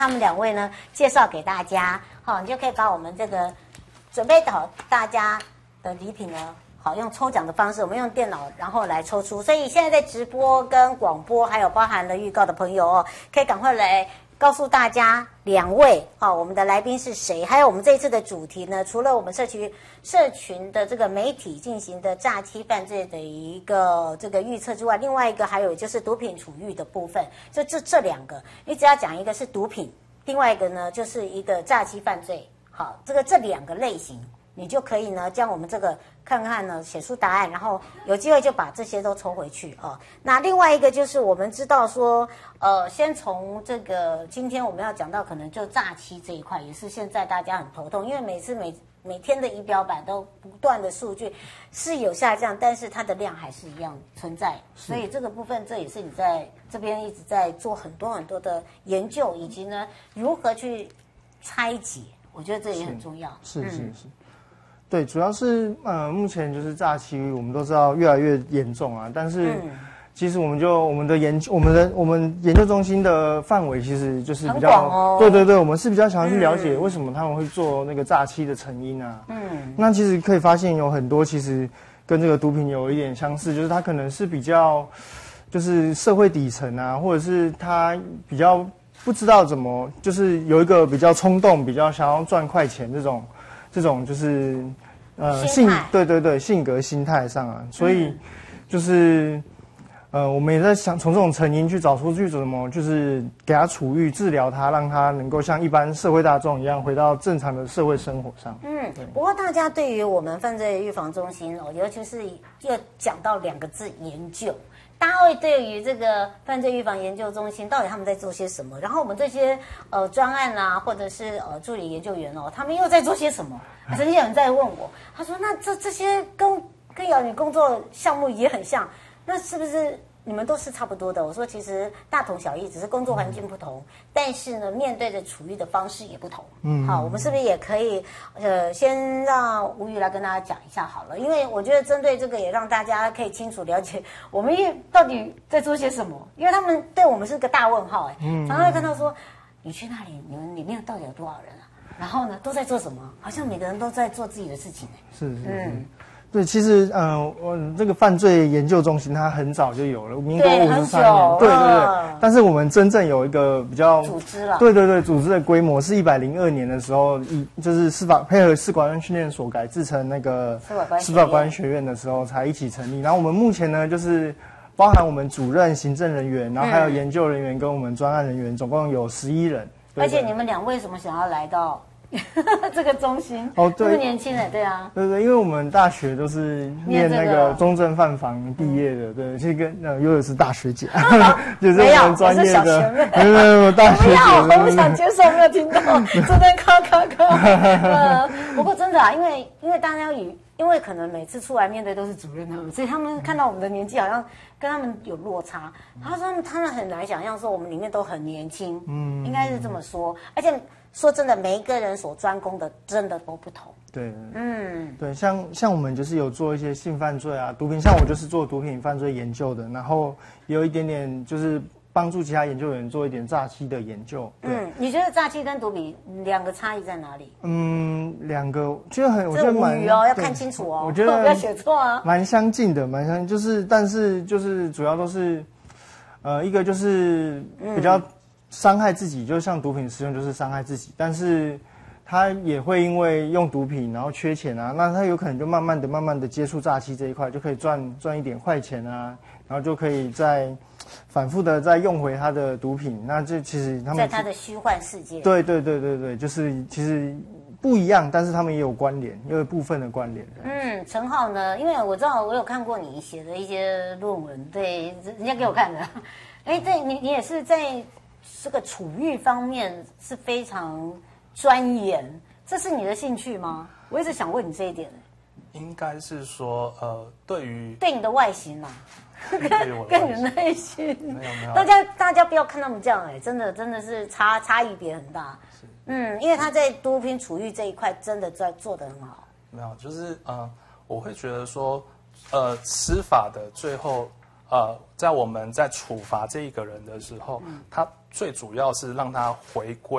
他们两位呢介绍给大家，好，你就可以把我们这个准备好大家的礼品呢，好用抽奖的方式，我们用电脑然后来抽出。所以现在在直播跟广播，还有包含了预告的朋友哦，可以赶快来告诉大家两位我们的来宾是谁，还有我们这一次的主题呢，除了我们社群的这个媒体进行的诈欺犯罪的一个这个预测之外，另外一个还有就是毒品处遇的部分，就这两个，你只要讲一个是毒品，另外一个呢就是一个诈欺犯罪，好，这两个类型，你就可以呢将我们这个看看呢写出答案，然后有机会就把这些都抽回去哦。那另外一个就是我们知道说，先从这个今天我们要讲到可能就诈欺这一块，也是现在大家很头痛，因为每天的仪表板都不断的数据是有下降，但是它的量还是一样存在，所以这个部分这也是你在这边一直在做很多很多的研究，以及呢如何去拆解，我觉得这也很重要。 是。对，主要是目前就是诈欺，我们都知道越来越严重啊。但是其实我们研究中心的范围其实就是比较很广哦。 对，我们是比较想要去了解为什么他们会做那个诈欺的成因啊。那其实可以发现有很多其实跟这个毒品有一点相似，就是它可能是比较就是社会底层啊，或者是他比较不知道怎么，就是有一个比较冲动，比较想要赚快钱这种就是性格心态上啊，所以就是我们也在想从这种成因去找出去怎么就是给他处遇治疗他，让他能够像一般社会大众一样回到正常的社会生活上。 不过大家对于我们犯罪预防中心尤其是又讲到两个字研究。大家会对于这个犯罪预防研究中心到底他们在做些什么？然后我们这些专案啊，或者是助理研究员他们又在做些什么？曾经有人在问我，他说：“那这些跟瑶女工作项目也很像，那是不是你们都是差不多的？”我说：“其实大同小异，只是工作环境不同，但是呢，面对的处遇的方式也不同。”好，我们是不是也可以先让吴宇来跟大家讲一下好了？因为我觉得针对这个也让大家可以清楚了解我们到底在做些什么，因为他们对我们是个大问号常常会看到说你去那里，你们里面到底有多少人啊？然后呢都在做什么？好像每个人都在做自己的事情是。对，其实我这个犯罪研究中心它很早就有了，民国53年，对。但是我们真正有一个比较组织了， 对，组织的规模是102年的时候，就是配合司法院训练所改制成那个司法官学院的时候才一起成立。然后我们目前呢，就是包含我们主任、行政人员，然后还有研究人员跟我们专案人员，总共有11人。 而且你们俩为什么想要来到这个中心对，这么年轻的，对啊， 对，因为我们大学都是念那个中正犯防毕业的，对，这个又是大学姐，就是我们专业的，没有大学姐， 我不想接受，没有听到，真的咔，不过真的啊，因为大家因为可能每次出来面对都是主任他们，所以他们看到我们的年纪好像跟他们有落差。他说他们很难想象说我们里面都很年轻，应该是这么说。而且说真的，每一个人所专攻的真的都不同。 对，对，像我们就是有做一些性犯罪啊、毒品，像我就是做毒品犯罪研究的，然后也有一点点就是帮助其他研究员做一点诈欺的研究。 你觉得诈欺跟毒品两个差异在哪里？ 两个我觉得蛮要看清楚哦， 我觉得不要写错啊。 蛮相近的，就是但是就是主要都是一个就是比较伤害自己，就像毒品使用就是伤害自己，但是他也会因为用毒品然后缺钱啊，那他有可能就慢慢的接触诈欺这一块，就可以赚一点快钱啊，然后就可以再反复的再用回他的毒品，那这其实他们在他的虚幻世界。 对，就是其实不一样，但是他们也有关联，也有部分的关联。 陈浩呢？因为我知道我有看过你写的一些论文，对，人家给我看的。对，你也是在这个处遇方面是非常钻研，这是你的兴趣吗？我一直想问你这一点。 应该是说，对你的外形啊，跟你的内心， 没有， 大家不要看他们这样，真的是差异别很大。因为他在毒品处遇这一块真的在做得很好。 没有，就是我会觉得说，司法的最后，在我们在处罚这一个人的时候，他最主要是让它回归